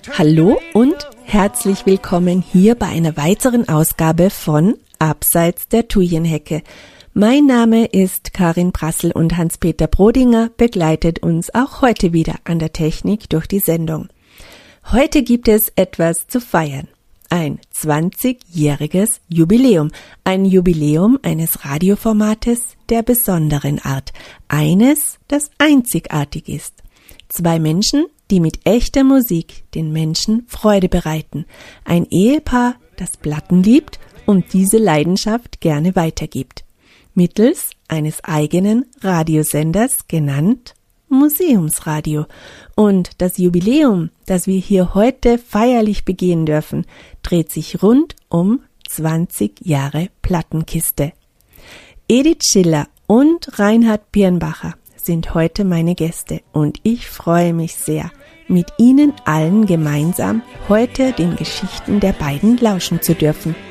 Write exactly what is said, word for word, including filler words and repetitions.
Hallo und herzlich willkommen hier bei einer weiteren Ausgabe von Abseits der Thujenhecke. Mein Name ist Karin Prassel und Hans-Peter Brodinger begleitet uns auch heute wieder an der Technik durch die Sendung. Heute gibt es etwas zu feiern. Ein zwanzigjähriges Jubiläum. Ein Jubiläum eines Radioformates der besonderen Art. Eines, das einzigartig ist. Zwei Menschen, die mit echter Musik den Menschen Freude bereiten. Ein Ehepaar, das Platten liebt und diese Leidenschaft gerne weitergibt. Mittels eines eigenen Radiosenders, genannt Museumsradio. Und das Jubiläum, das wir hier heute feierlich begehen dürfen, dreht sich rund um zwanzig Jahre Plattenkiste. Edith Schiller und Reinhard Birnbacher sind heute meine Gäste und ich freue mich sehr, mit Ihnen allen gemeinsam heute den Geschichten der beiden lauschen zu dürfen.